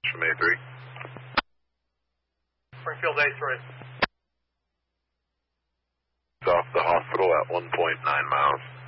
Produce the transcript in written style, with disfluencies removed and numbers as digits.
from A3. Springfield A3. It's off the hospital at 1.9 miles.